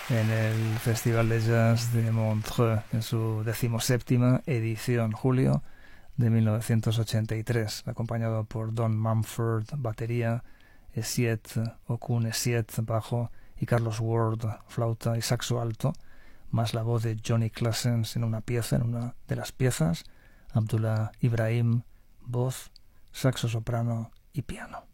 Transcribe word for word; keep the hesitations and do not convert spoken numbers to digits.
en el Festival de Jazz de Montreux en su decimoséptima edición, julio de mil novecientos ochenta y tres, acompañado por Don Mumford, batería, Esiet Okun Esiet, bajo, y Carlos Ward, flauta y saxo alto, más la voz de Johnny Claessens en una pieza, en una de las piezas, Abdullah Ibrahim, voz, saxo soprano y piano.